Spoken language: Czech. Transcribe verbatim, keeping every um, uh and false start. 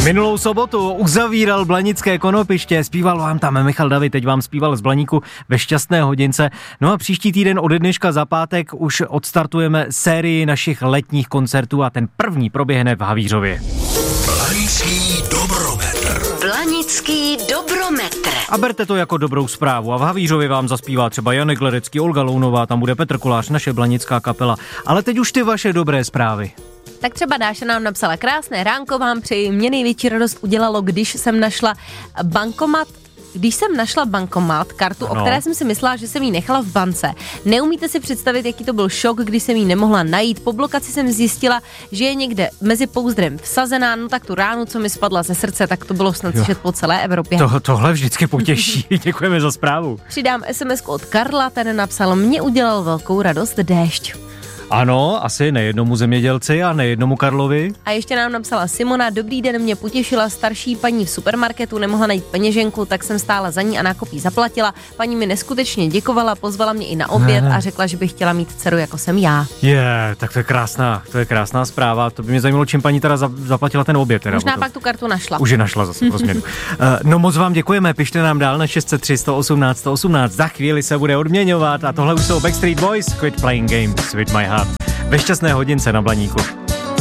Minulou sobotu uzavíral Blanické konopiště, zpíval vám tam Michal David, teď vám zpíval z Blaníku ve Šťastné hodince. No a příští týden od dneška za pátek už odstartujeme sérii našich letních koncertů a ten první proběhne v Havířově. Blanický dobrometr. Blanický dobrometr. A berte to jako dobrou zprávu. A v Havířově vám zaspívá třeba Janek Ledecký, Olga Lounová, tam bude Petr Kolář, naše blanická kapela. Ale teď už ty vaše dobré zprávy. Tak třeba Dáša nám napsala: krásné ránko vám přeji, mě největší radost udělalo, když jsem našla bankomat, když jsem našla bankomat, kartu, ano. o které jsem si myslela, že jsem ji nechala v bance. Neumíte si představit, jaký to byl šok, když jsem ji nemohla najít. Po blokaci jsem zjistila, že je někde mezi pouzdrem vsazená, no tak tu ránu, co mi spadla ze srdce, tak to bylo snad slyšet po celé Evropě. To, tohle vždycky potěší, děkujeme za zprávu. Přidám es em esku od Karla, ten napsal: mě udělal velkou radost déšť. Ano, asi nejednomu zemědělci a nejednomu Karlovi. A ještě nám napsala Simona: dobrý den, mě potěšila starší paní v supermarketu, nemohla najít peněženku, tak jsem stála za ní a nákup jí zaplatila. Paní mi neskutečně děkovala, pozvala mě i na oběd a řekla, že by chtěla mít dceru, jako jsem já. Je, yeah, tak to je krásná, to je krásná zpráva. To by mě zajímalo, čím paní teda zaplatila ten oběd. Teda, možná pak tu kartu našla. Už je našla zase pro změnu. uh, no moc vám děkujeme, pište nám dál na šest set tři sto osmnáct sto osmnáct. Za chvíli se bude odměňovat a tohle už jsou Backstreet Boys, Quit Playing Games with My Heart. Ve Šťastné hodince na Blaníku.